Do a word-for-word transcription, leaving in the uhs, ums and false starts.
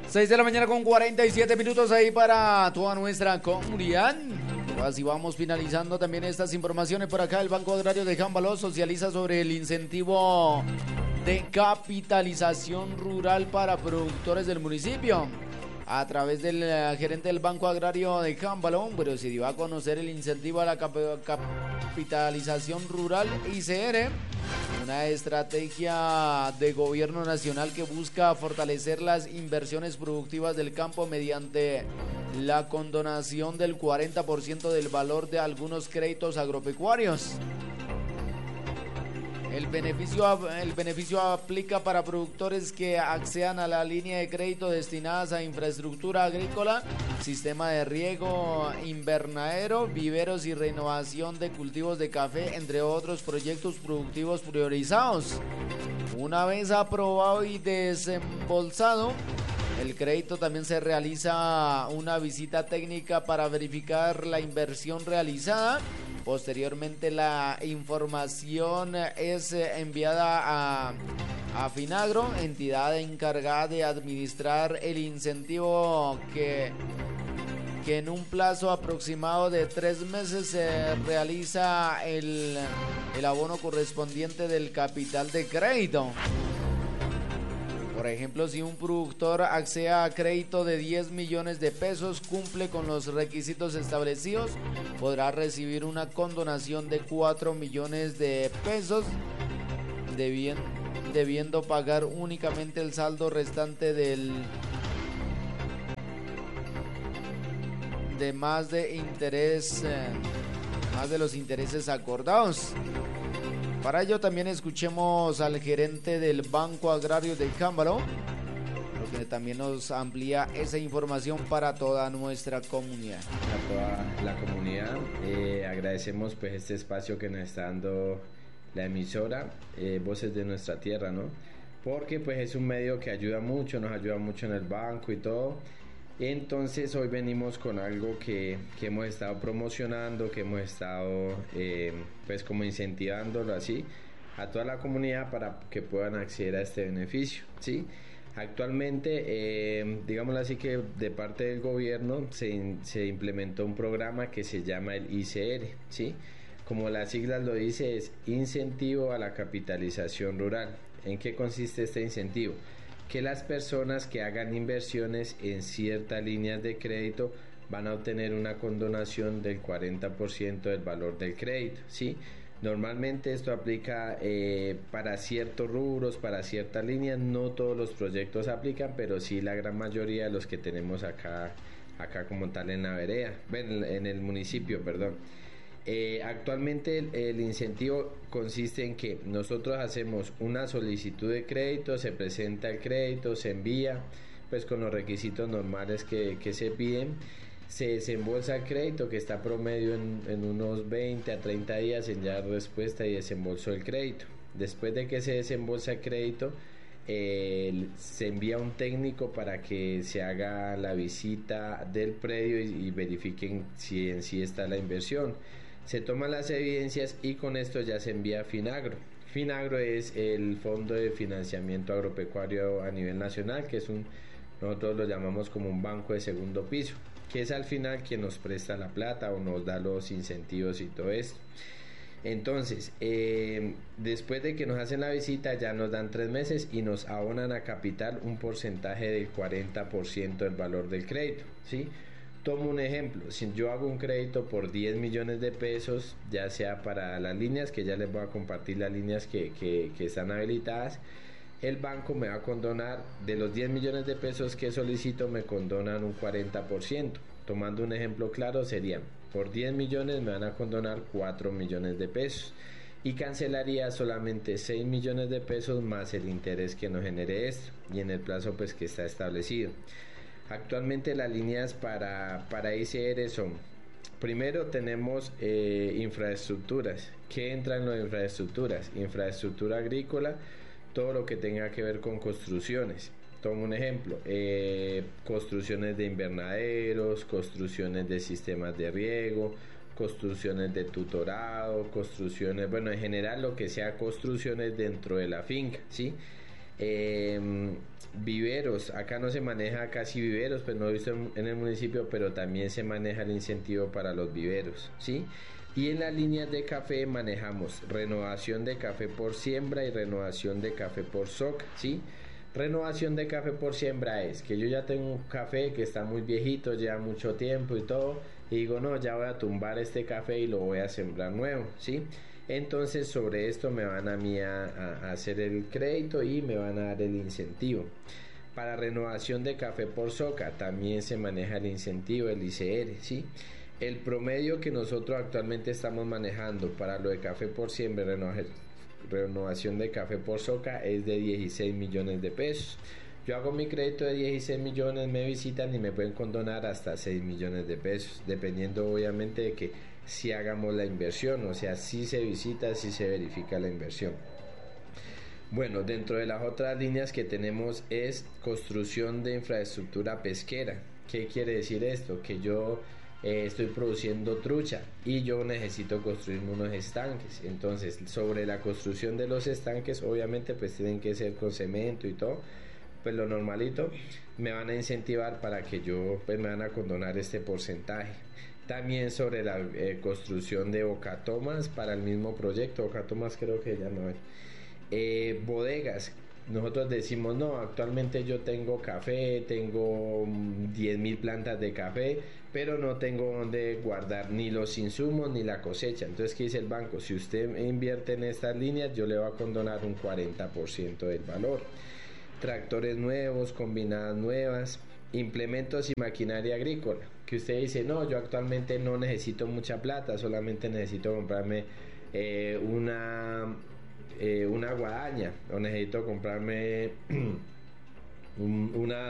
seis de la mañana con cuarenta y siete minutos ahí para toda nuestra comunidad. Así vamos finalizando también estas informaciones por acá. El Banco Agrario de Jámbalo socializa sobre el incentivo de capitalización rural para productores del municipio. A través del uh, gerente del Banco Agrario de Jámbalo, pero se dio a conocer el incentivo a la cap capitalización rural I C R, una estrategia de gobierno nacional que busca fortalecer las inversiones productivas del campo mediante la condonación del cuarenta por ciento del valor de algunos créditos agropecuarios. El beneficio, el beneficio aplica para productores que accedan a la línea de crédito destinadas a infraestructura agrícola, sistema de riego, invernadero, viveros y renovación de cultivos de café, entre otros proyectos productivos priorizados. Una vez aprobado y desembolsado, el crédito también se realiza una visita técnica para verificar la inversión realizada. Posteriormente la información es enviada a, a Finagro, entidad encargada de administrar el incentivo que, que en un plazo aproximado de tres meses se realiza el, el abono correspondiente del capital de crédito. Por ejemplo, si un productor accede a crédito de diez millones de pesos, cumple con los requisitos establecidos, podrá recibir una condonación de cuatro millones de pesos, debien, debiendo pagar únicamente el saldo restante del de más de interés, eh, más de los intereses acordados. Para ello también escuchemos al gerente del Banco Agrario de Jámbalo, lo que también nos amplía esa información para toda nuestra comunidad. A toda la comunidad, eh, agradecemos pues este espacio que nos está dando la emisora, eh, Voces de Nuestra Tierra, ¿no? Porque pues es un medio que ayuda mucho, nos ayuda mucho en el banco y todo. Entonces hoy venimos con algo que, que hemos estado promocionando, que hemos estado eh, pues como incentivándolo así a toda la comunidad para que puedan acceder a este beneficio, ¿sí? Actualmente, eh, digámoslo así, que de parte del gobierno se, se implementó un programa que se llama el I C R, ¿sí? Como las siglas lo dice, es Incentivo a la Capitalización Rural. ¿En qué consiste este incentivo? Que las personas que hagan inversiones en ciertas líneas de crédito van a obtener una condonación del cuarenta por ciento del valor del crédito, ¿sí? Normalmente esto aplica eh, para ciertos rubros, para ciertas líneas, no todos los proyectos aplican, pero sí la gran mayoría de los que tenemos acá, acá como tal en la vereda, bueno, en el municipio, perdón. Eh, actualmente el, el incentivo consiste en que nosotros hacemos una solicitud de crédito, se presenta el crédito, se envía pues con los requisitos normales que, que se piden, se desembolsa el crédito, que está promedio en, en unos veinte a treinta días en ya respuesta y desembolso el crédito. Después de que se desembolsa el crédito, eh, se envía un técnico para que se haga la visita del predio y, y verifiquen si en sí está la inversión. Se toman las evidencias y con esto ya se envía a Finagro. Finagro es el Fondo de Financiamiento Agropecuario a nivel nacional, que es un, nosotros lo llamamos como un banco de segundo piso, que es al final quien nos presta la plata o nos da los incentivos y todo esto. Entonces, eh, después de que nos hacen la visita, ya nos dan tres meses y nos abonan a capital un porcentaje del cuarenta por ciento del valor del crédito, ¿sí? Tomo un ejemplo, si yo hago un crédito por diez millones de pesos, ya sea para las líneas, que ya les voy a compartir las líneas que, que, que están habilitadas, el banco me va a condonar, de los diez millones de pesos que solicito, me condonan un cuarenta por ciento. Tomando un ejemplo claro, serían, por diez millones me van a condonar cuatro millones de pesos y cancelaría solamente seis millones de pesos más el interés que nos genere esto y en el plazo pues que está establecido. Actualmente las líneas para, para I C R son, primero tenemos eh, infraestructuras. ¿Qué entra en las infraestructuras? Infraestructura agrícola, todo lo que tenga que ver con construcciones. Tomo un ejemplo, eh, construcciones de invernaderos, construcciones de sistemas de riego, construcciones de tutorado, construcciones, bueno, en general lo que sea construcciones dentro de la finca, ¿sí? Eh, viveros, acá no se maneja casi viveros, pues no he visto en, en el municipio, pero también se maneja el incentivo para los viveros, ¿sí? Y en las líneas de café manejamos renovación de café por siembra y renovación de café por soca, ¿sí? Renovación de café por siembra es que yo ya tengo un café que está muy viejito, lleva mucho tiempo y todo, y digo, no, ya voy a tumbar este café y lo voy a sembrar nuevo, ¿sí? Entonces sobre esto me van a mí a, a hacer el crédito y me van a dar el incentivo. Para renovación de café por soca también se maneja el incentivo, el I C R, ¿sí? El promedio que nosotros actualmente estamos manejando para lo de café por siembra, renovación de café por soca, es de dieciséis millones de pesos. Yo hago mi crédito de dieciséis millones, me visitan y me pueden condonar hasta seis millones de pesos, dependiendo obviamente de que si hagamos la inversión, o sea, si se visita, si se verifica la inversión. Bueno, dentro de las otras líneas que tenemos es construcción de infraestructura pesquera. ¿Qué quiere decir esto? Que yo eh, estoy produciendo trucha y yo necesito construir unos estanques. Entonces, sobre la construcción de los estanques, obviamente pues tienen que ser con cemento y todo, pues lo normalito, me van a incentivar para que yo, pues me van a condonar este porcentaje. También sobre la eh, construcción de bocatomas para el mismo proyecto, bocatomas creo que ya no es. Eh, bodegas, nosotros decimos no, actualmente yo tengo café, tengo diez mil plantas de café, pero no tengo donde guardar ni los insumos ni la cosecha. Entonces, ¿qué dice el banco? Si usted invierte en estas líneas, yo le voy a condonar un cuarenta por ciento del valor. Tractores nuevos, combinadas nuevas, implementos y maquinaria agrícola, que usted dice, no, yo actualmente no necesito mucha plata, solamente necesito comprarme eh, una eh, una guadaña, o necesito comprarme un, una